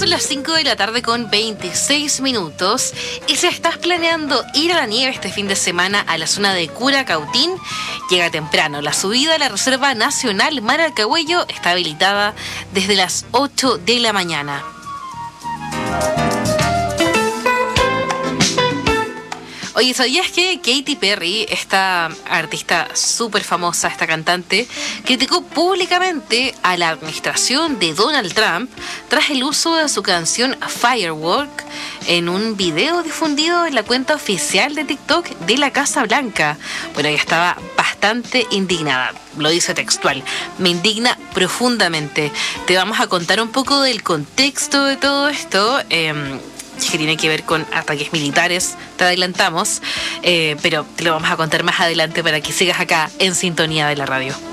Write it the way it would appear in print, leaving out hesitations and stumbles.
Son las 5 de la tarde con 26 minutos y si estás planeando ir a la nieve este fin de semana a la zona de Curacautín, llega temprano. La subida a la Reserva Nacional Mar Alcahuello está habilitada desde las 8 de la mañana. Oye, ¿sabías que Katy Perry, esta artista súper famosa, esta cantante, criticó públicamente a la administración de Donald Trump tras el uso de su canción Firework en un video difundido en la cuenta oficial de TikTok de la Casa Blanca? Bueno, ella estaba bastante indignada, lo dice textual: me indigna profundamente. Te vamos a contar un poco del contexto de todo esto, que tiene que ver con ataques militares, te adelantamos, pero te lo vamos a contar más adelante para que sigas acá en sintonía de la radio.